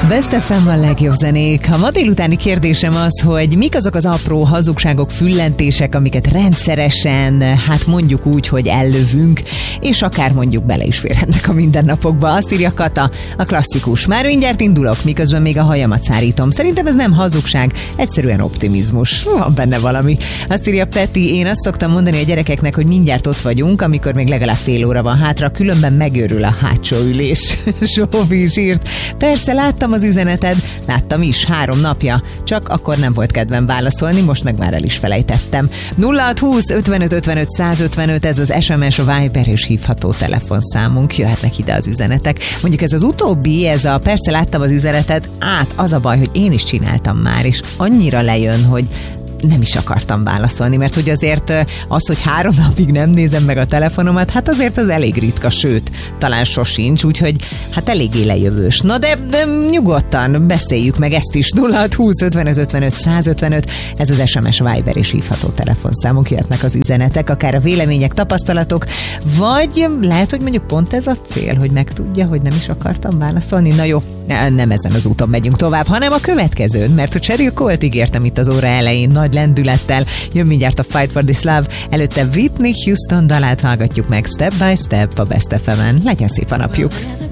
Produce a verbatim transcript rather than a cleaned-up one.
Best ef em a legjobb zenék. A ma délutáni kérdésem az, hogy mik azok az apró hazugságok, füllentések, amiket rendszeresen, hát mondjuk úgy, hogy ellövünk, és akár mondjuk bele is férhetnek a mindennapokba. Azt írja Kata, a klasszikus. Már mindjárt indulok, miközben még a hajamat szárítom. Szerintem ez nem hazugság, egyszerűen optimizmus. Van benne valami. Azt írja Peti, én azt szoktam mondani a gyerekeknek, hogy mindjárt ott vagyunk, amikor még legalább fél óra van hátra, különben megőrül a hátsó ülés. Zsófi is írt. Persze, láttam az üzeneted, láttam is, három napja, csak akkor nem volt kedvem válaszolni, most meg már el is felejtettem. nulla hat húsz ötvenöt ötvenöt százötvenöt, ez az es em es, a Viber és hívható telefonszámunk, jöhetnek ide az üzenetek. Mondjuk ez az utóbbi, ez a persze láttam az üzeneted, át az a baj, hogy én is csináltam már, és annyira lejön, hogy nem is akartam válaszolni, mert hogy azért az, hogy három napig nem nézem meg a telefonomat, hát azért az elég ritka, sőt, talán sosincs, úgyhogy hát eléggé lejövős. Na de, de nyugodtan beszéljük meg ezt is. nulla hat húsz ötvenöt ötvenöt százötvenöt, ez az es em es, Viber és hívható telefonszámok, jöhetnek az üzenetek, akár a vélemények, tapasztalatok, vagy lehet, hogy mondjuk pont ez a cél, hogy megtudja, hogy nem is akartam válaszolni. Na jó, nem ezen az úton megyünk tovább, hanem a következőn, mert a Cheryl Colt ígértem itt az óra elején, nagy lendülettel. Jön mindjárt a Fight for this Love, előtte Whitney Houston dalát hallgatjuk meg Step by Step a Best ef emen. Legyen szép a napjuk!